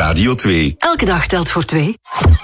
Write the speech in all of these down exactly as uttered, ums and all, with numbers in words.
Radio twee. Elke dag telt voor twee.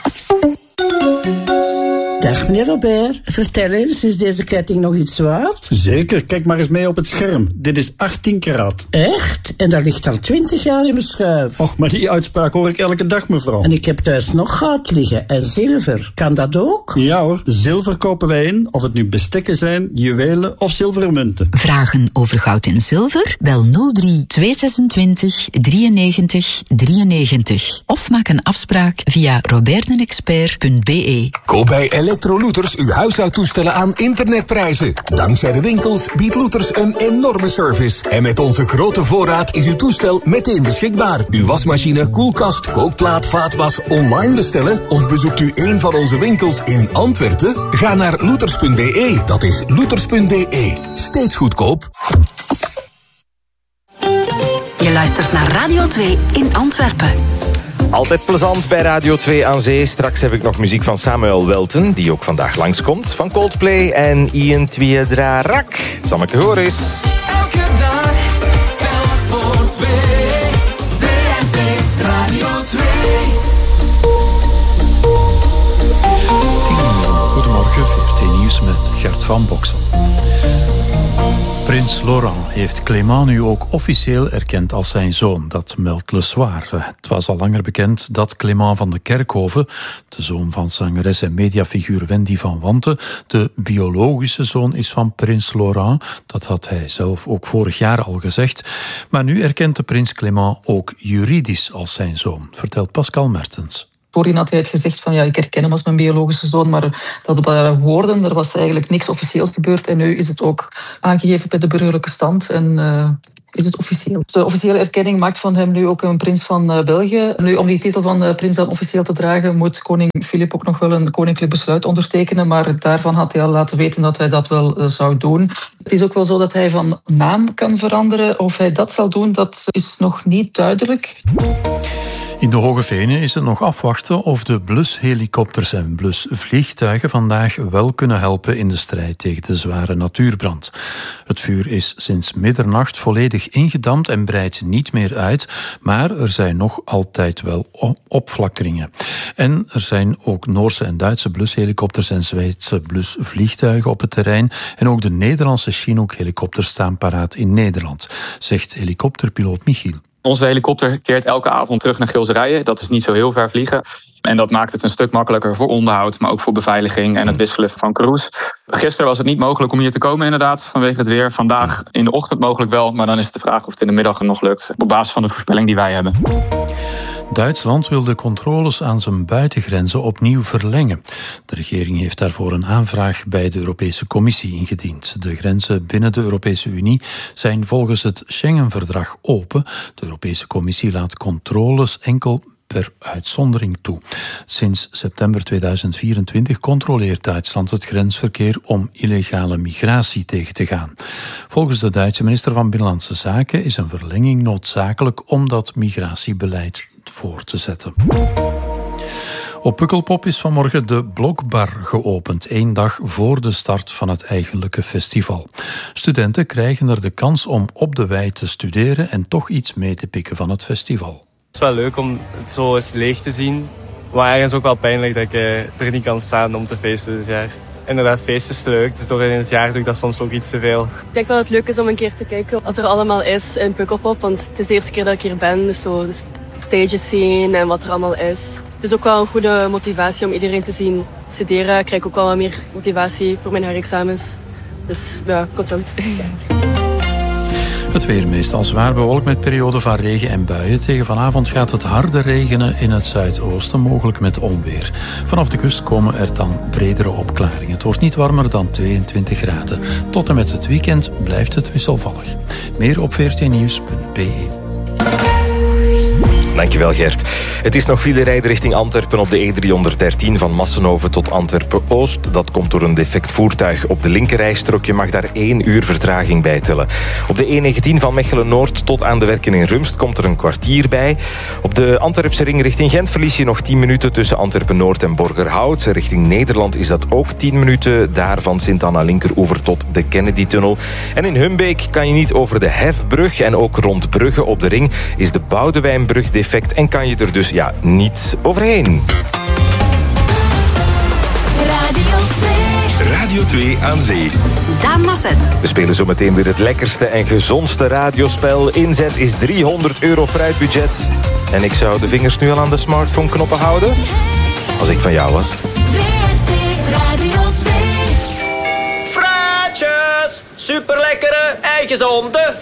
Dag meneer Robert, vertel eens, is deze ketting nog iets waard? Zeker, kijk maar eens mee op het scherm. Dit is achttien karaat. Echt? En dat ligt al twintig jaar in mijn schuif. Och, maar die uitspraak hoor ik elke dag, mevrouw. En ik heb thuis nog goud liggen en zilver. Kan dat ook? Ja hoor, zilver kopen wij in, of het nu bestekken zijn, juwelen of zilveren munten. Vragen over goud en zilver? Bel nul drie tweehonderdzesentwintig drieënnegentig drieënnegentig. Of maak een afspraak via robertenexpert punt b e. Koop bij Electrolooters uw huishoudtoestellen aan internetprijzen. Dankzij de winkels biedt Looters een enorme service. En met onze grote voorraad is uw toestel meteen beschikbaar. Uw wasmachine, koelkast, kookplaat, vaatwas online bestellen? Of bezoekt u een van onze winkels in Antwerpen? Ga naar looters punt b e. Dat is looters punt b e. Steeds goedkoop. Je luistert naar Radio twee in Antwerpen. Altijd plezant bij Radio twee aan zee. Straks heb ik nog muziek van Samuel Welten, die ook vandaag langskomt. Van Coldplay en Ian Twiedra-Rak. Sammeke Horis. Elke dag telt voor twee. V R T Radio twee. Goedemorgen, V R T Nieuws met Gert van Boksen. Prins Laurent heeft Clément nu ook officieel erkend als zijn zoon. Dat meldt Le Soir. Het was al langer bekend dat Clément van de Kerkhoven, de zoon van zangeres en mediafiguur Wendy van Wanten, de biologische zoon is van prins Laurent. Dat had hij zelf ook vorig jaar al gezegd. Maar nu erkent de prins Clément ook juridisch als zijn zoon, vertelt Pascal Mertens. Voorheen had hij het gezegd van ja, ik herken hem als mijn biologische zoon, maar dat waren woorden, er was eigenlijk niks officieels gebeurd en nu is het ook aangegeven bij de burgerlijke stand en uh, is het officieel. De officiële erkenning maakt van hem nu ook een prins van uh, België. Nu, om die titel van uh, prins dan officieel te dragen, moet koning Filip ook nog wel een koninklijk besluit ondertekenen, maar daarvan had hij al laten weten dat hij dat wel uh, zou doen. Het is ook wel zo dat hij van naam kan veranderen. Of hij dat zal doen, dat is nog niet duidelijk. In de Hoge Venen is het nog afwachten of de blushelikopters en blusvliegtuigen vandaag wel kunnen helpen in de strijd tegen de zware natuurbrand. Het vuur is sinds middernacht volledig ingedamd en breidt niet meer uit, maar er zijn nog altijd wel opflakkeringen. En er zijn ook Noorse en Duitse blushelikopters en Zweedse blusvliegtuigen op het terrein en ook de Nederlandse Chinook-helikopters staan paraat in Nederland, zegt helikopterpiloot Michiel. Onze helikopter keert elke avond terug naar Gilserijen. Dat is niet zo heel ver vliegen. En dat maakt het een stuk makkelijker voor onderhoud, maar ook voor beveiliging en het wisselen van crews. Gisteren was het niet mogelijk om hier te komen inderdaad, vanwege het weer. Vandaag in de ochtend mogelijk wel, maar dan is het de vraag of het in de middag nog lukt, op basis van de voorspelling die wij hebben. Duitsland wil de controles aan zijn buitengrenzen opnieuw verlengen. De regering heeft daarvoor een aanvraag bij de Europese Commissie ingediend. De grenzen binnen de Europese Unie zijn volgens het Schengen-verdrag open. De Europese Commissie laat controles enkel per uitzondering toe. Sinds september tweeduizend vierentwintig controleert Duitsland het grensverkeer om illegale migratie tegen te gaan. Volgens de Duitse minister van Binnenlandse Zaken is een verlenging noodzakelijk om dat migratiebeleid voor te zetten. Op Pukkelpop is vanmorgen de Blokbar geopend, één dag voor de start van het eigenlijke festival. Studenten krijgen er de kans om op de wei te studeren en toch iets mee te pikken van het festival. Het is wel leuk om het zo eens leeg te zien, maar ergens ook wel pijnlijk dat ik er niet kan staan om te feesten dit jaar. Inderdaad, feesten is leuk, dus door in het jaar doe ik dat soms ook iets te veel. Ik denk wel dat het leuk is om een keer te kijken wat er allemaal is in Pukkelpop, want het is de eerste keer dat ik hier ben, dus zo de stages zien en wat er allemaal is. Het is ook wel een goede motivatie om iedereen te zien studeren. Ik krijg ook wel wat meer motivatie voor mijn herexamens. Dus ja, komt goed. Het weer meestal zwaar bewolkt met perioden van regen en buien. Tegen vanavond gaat het harder regenen in het zuidoosten, mogelijk met onweer. Vanaf de kust komen er dan bredere opklaringen. Het wordt niet warmer dan tweeëntwintig graden. Tot en met het weekend blijft het wisselvallig. Meer op v r t nieuws punt b e. Dankjewel Gert. Het is nog file rijden richting Antwerpen op de E driehonderddertien van Massenhoven tot Antwerpen-Oost. Dat komt door een defect voertuig. Op de linkerrijstrook, je mag daar één uur vertraging bij tellen. Op de E negentien van Mechelen-Noord tot aan de Werken in Rumst komt er een kwartier bij. Op de Antwerpse ring richting Gent verlies je nog tien minuten tussen Antwerpen-Noord en Borgerhout. Richting Nederland is dat ook tien minuten. Daar van Sint-Anna linkeroever tot de Kennedy-tunnel. En in Humbeek kan je niet over de Hefbrug en ook rond Brugge op de ring is de Boudewijnbrug defect. defect en kan je er dus ja, niet overheen. Radio twee. Radio twee aan zee. Daan Masset. We spelen zo meteen weer het lekkerste en gezondste radiospel. Inzet is driehonderd euro fruitbudget. En ik zou de vingers nu al aan de smartphone knoppen houden. Als ik van jou was. V R T Radio twee. Fruitjes, super lekkere en gezonde